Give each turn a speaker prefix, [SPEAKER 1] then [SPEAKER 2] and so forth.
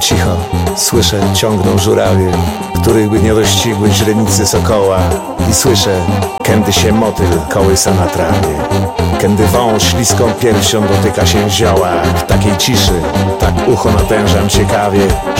[SPEAKER 1] Cicho, słyszę, ciągną żurawie, których by nie dościgły źrenicy sokoła. I słyszę, kędy się motyl kołysa na trawie, kędy wąż śliską piersią dotyka się zioła. W takiej ciszy tak ucho natężam ciekawie,